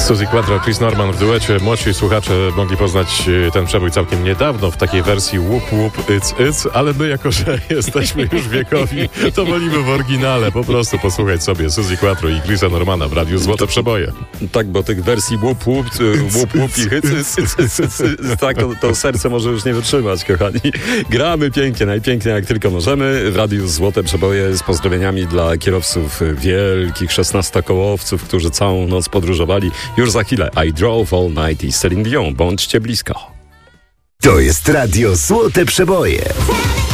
Suzy Quattro, Chris Norman w duecie. Młodsi słuchacze mogli poznać ten przebój całkiem niedawno w takiej wersji łup łup it's, ale my jako, że jesteśmy już wiekowi, to wolimy w oryginale po prostu posłuchać sobie Suzy Quattro i Chrisa Normana w Radiu Złote Przeboje. Tak, bo tych wersji łup łup i hyc, tak, to serce może już nie wytrzymać, kochani. Gramy pięknie, najpiękniej jak tylko możemy. W Radiu Złote Przeboje z pozdrowieniami dla kierowców wielkich 16-kołowców, którzy całą noc podróżowali. Już za chwilę I Drove All Night i Celine Dion. Bądźcie blisko. To jest Radio Złote Przeboje.